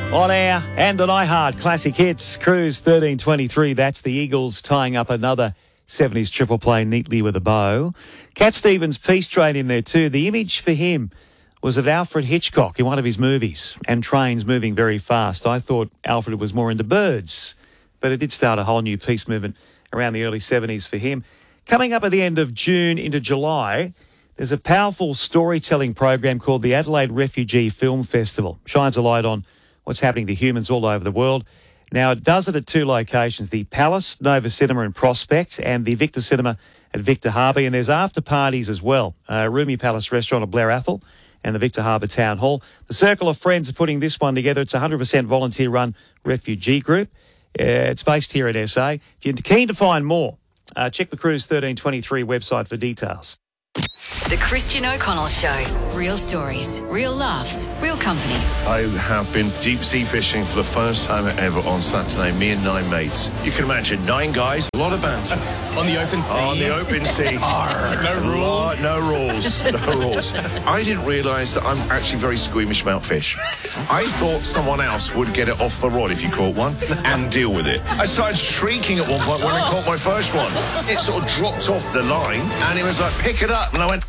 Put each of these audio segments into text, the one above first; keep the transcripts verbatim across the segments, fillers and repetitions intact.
On air and on iHeart Classic Hits, Cruise thirteen twenty-three. That's the Eagles tying up another seventies triple play neatly with a bow. Cat Stevens' Peace Train in there too. The image for him was of Alfred Hitchcock in one of his movies, and trains moving very fast. I thought Alfred was more into birds, but it did start a whole new peace movement around the early seventies for him. Coming up at the end of June into July, there's a powerful storytelling program called the Adelaide Refugee Film Festival. Shines a light on what's happening to humans all over the world. Now, it does it at two locations, the Palace Nova Cinema in Prospect and the Victor Cinema at Victor Harbour. And there's after parties as well. Uh, Roomy Palace Restaurant at Blair Athol and the Victor Harbour Town Hall. The Circle of Friends are putting this one together. It's a one hundred percent volunteer-run refugee group. Uh, it's based here at S A. If you're keen to find more, uh, check the Cruise thirteen twenty-three website for details. The Christian O'Connell Show. Real stories, real laughs, real company. I have been deep sea fishing for the first time ever on Saturday, me and nine mates. You can imagine nine guys, a lot of banter. On the open seas? On the open seas. No rules? No rules. No rules. I didn't realise that I'm actually very squeamish about fish. I thought someone else would get it off the rod if you caught one and deal with it. I started shrieking at one point when I caught my first one. It sort of dropped off the line and it was like, pick it up. And I went,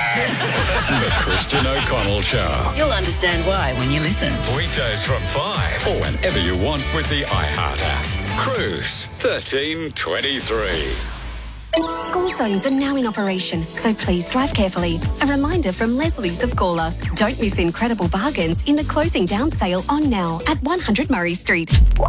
The Christian O'Connell Show. You'll understand why when you listen. Weekdays from five or whenever you want with the iHeart app. Cruise thirteen twenty-three. School zones are now in operation, so please drive carefully. A reminder from Leslie's of Gawler. Don't miss incredible bargains in the closing down sale on now at one hundred Murray Street.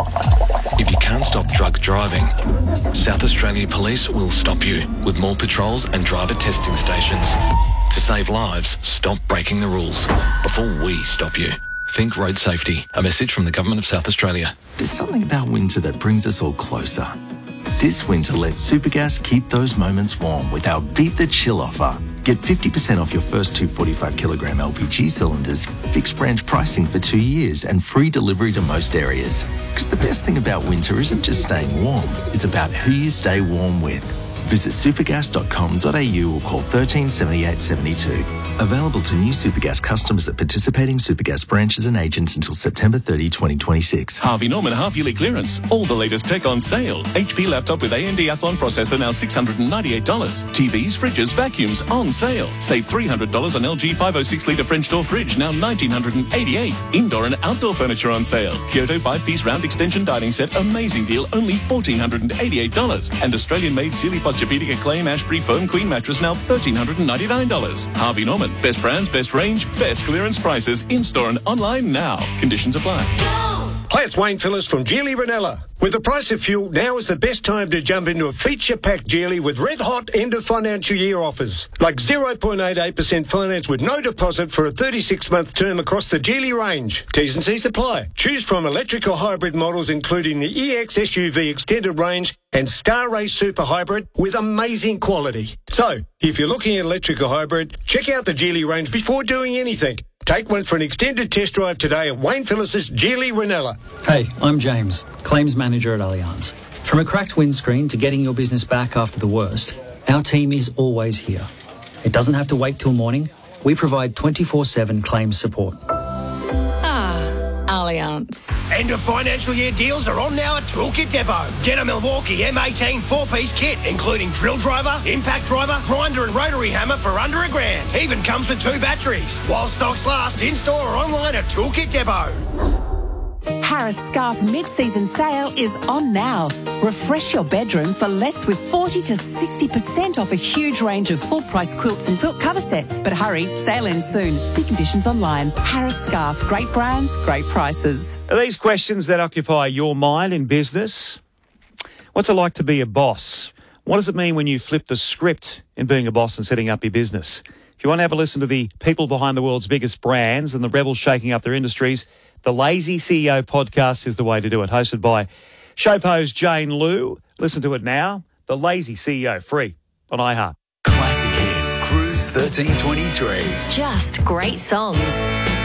If you can't stop drug driving, South Australia Police will stop you with more patrols and driver testing stations. To save lives, stop breaking the rules before we stop you. Think road safety. A message from the Government of South Australia. There's something about winter that brings us all closer. This winter, let Supergas keep those moments warm with our Beat the Chill offer. Get fifty percent off your first two forty-five kilogram L P G cylinders, fixed branch pricing for two years and free delivery to most areas. Because the best thing about winter isn't just staying warm, it's about who you stay warm with. Visit supergas dot com dot a u or call one three seven eight seven two. Available to new Supergas customers at participating Supergas branches and agents until September thirtieth, twenty twenty-six. Harvey Norman half-yearly clearance. All the latest tech on sale. H P laptop with A M D Athlon processor now six hundred ninety-eight dollars. T Vs, fridges, vacuums on sale. Save three hundred dollars on L G five oh six litre French door fridge, now one thousand nine hundred eighty-eight dollars. Indoor and outdoor furniture on sale. Kyoto five-piece round extension dining set, amazing deal, only one thousand four hundred eighty-eight dollars. And Australian-made Sealy Posturepedic Acclaim Ashbury Foam Queen mattress, now one thousand three hundred ninety-nine dollars. Harvey Norman. Best brands, best range, best clearance prices. In-store and online now. Conditions apply. Hi, it's Wayne Phillips from Geely Ranella. With the price of fuel, now is the best time to jump into a feature-packed Geely with red-hot end-of-financial year offers. Like zero point eight eight percent finance with no deposit for a thirty-six month term across the Geely range. T's and C's apply. Choose from electric or hybrid models including the E X S U V Extended Range and Star Race Super Hybrid with amazing quality. So, if you're looking at electric or hybrid, check out the Geely range before doing anything. Take one for an extended test drive today at Wayne Phillips' Geely Ranella. Hey, I'm James, Claims Manager at Allianz. From a cracked windscreen to getting your business back after the worst, our team is always here. It doesn't have to wait till morning. We provide twenty-four seven claims support. Ah, Allianz. End of financial year deals are on now at Toolkit Depot. Get a Milwaukee M eighteen four-piece kit, including drill driver, impact driver, grinder and rotary hammer for under a grand. Even comes with two batteries. While stocks last, in-store or online at Toolkit Depot. Harris Scarf mid-season sale is on now. Refresh your bedroom for less with forty to sixty percent off a huge range of full-price quilts and quilt cover sets. But hurry, sale ends soon. See conditions online. Harris Scarf, great brands, great prices. Are these questions that occupy your mind in business? What's it like to be a boss? What does it mean when you flip the script in being a boss and setting up your business? If you want to have a listen to the people behind the world's biggest brands and the rebels shaking up their industries, the Lazy C E O podcast is the way to do it. Hosted by Showpo's Jane Liu. Listen to it now. The Lazy C E O, free on iHeart. Classic Hits, Cruise thirteen twenty-three. Just great songs.